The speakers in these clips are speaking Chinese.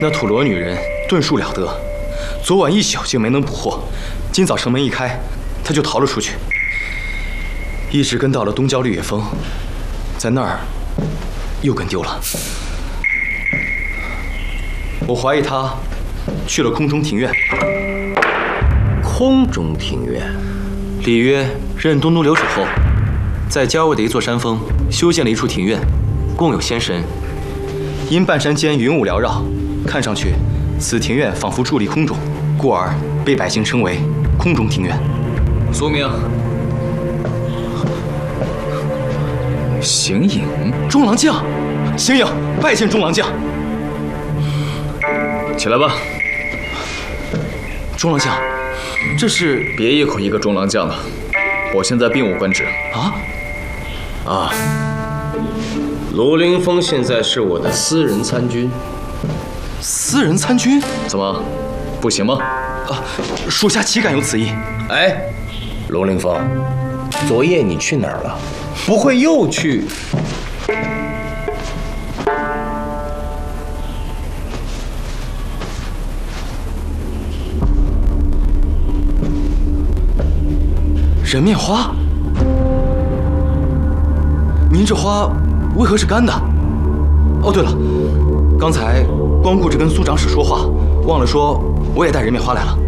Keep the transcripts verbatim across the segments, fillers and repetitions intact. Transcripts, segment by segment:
那土罗女人遁术了得，昨晚一宿竟没能捕获，今早城门一开，她就逃了出去，一直跟到了东郊绿野峰，在那儿又跟丢了。我怀疑她去了空中庭院。 空中庭院， 里约任东都留守后，在郊外的一座山峰修建了一处庭院，共有仙神。因半山间云雾缭绕，看上去此庭院仿佛伫立空中，故而被百姓称为空中庭院。 苏明，形影， 中郎将，形影拜见中郎将。 起来吧。 中郎将，这是别一口一个中郎将了，我现在并无官职。 啊啊！卢凌风现在是我的私人参军。 私人参军？ 怎么，不行吗？ 啊，属下岂敢有此意？ 哎，卢凌风，昨夜你去哪儿了？不会又去？ 人面花？您这花为何是干的？哦，对了，刚才光顾着跟苏长史说话，忘了说我也带人面花来了。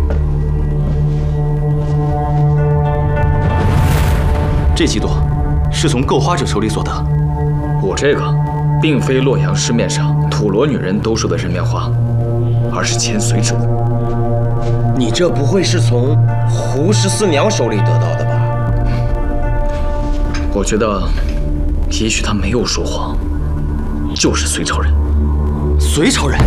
这几朵是从购花者手里所得。 我这个，并非洛阳市面上土罗女人兜售的人面花，而是前随者的。 你这不会是从胡十四娘手里得到的吧？ 我觉得，也许他没有说谎，就是隋朝人。 隋朝人？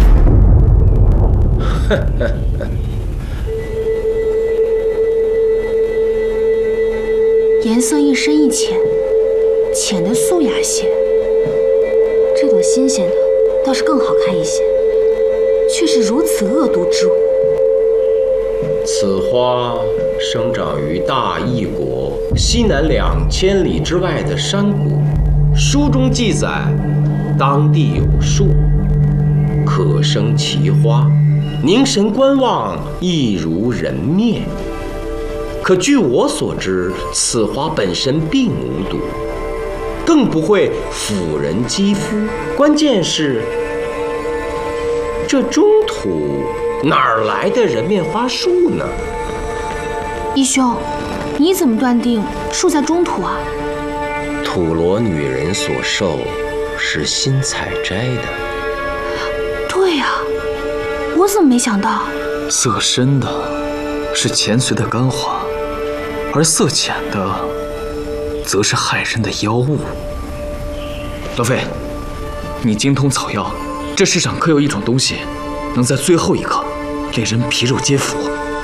颜色一深一浅，浅的素雅些。这朵新鲜的倒是更好看一些，却是如此恶毒之物。 此花生长于大异国西南两千里之外的山谷，书中记载，当地有树，可生奇花，凝神观望，亦如人面。可据我所知，此花本身并无毒，更不会腐人肌肤。关键是，这中土哪儿来的人面花树呢？ 义兄，你怎么断定树在中土啊？ 土罗女人所授是新采摘的。 对呀、啊，我怎么没想到？ 色深的是前随的干花，而色浅的则是害人的妖物。老费，你精通草药，这世上可有一种东西，能在最后一刻令人皮肉皆腐？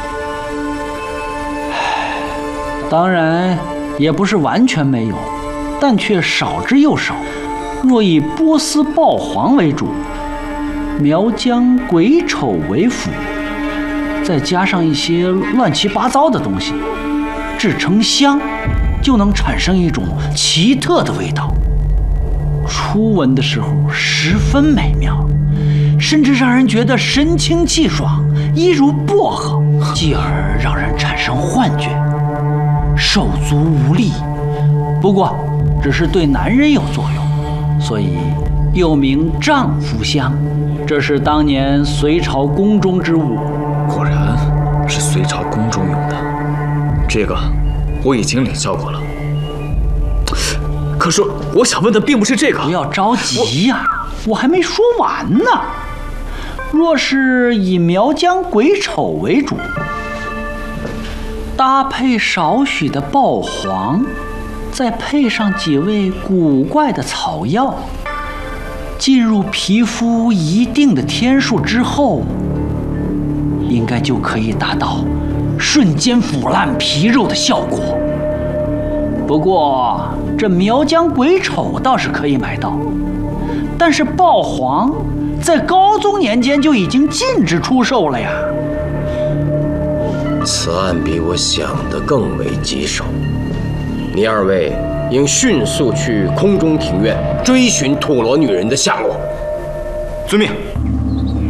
当然也不是完全没有，但却少之又少。若以波斯豹黄为主，苗疆鬼丑为辅，再加上一些乱七八糟的东西，制成香，就能产生一种奇特的味道。初闻的时候十分美妙，甚至让人觉得神清气爽，一如薄荷，继而让人产生幻觉，手足无力。不过只是对男人有作用，所以又名丈夫香。这是当年隋朝宫中之物。 果然是隋朝宫中用的，这个我已经领教过了。可是我想问的并不是这个。 不要着急呀、啊，我, 我还没说完呢。若是以苗疆鬼丑为主，搭配少许的豹黄，再配上几味古怪的草药，进入皮肤一定的天数之后，应该就可以达到瞬间腐烂皮肉的效果。不过这苗疆鬼丑倒是可以买到，但是豹黄在高宗年间就已经禁止出售了呀。 此案比我想的更为棘手，你二位应迅速去空中庭院追寻土罗女人的下落。 遵命。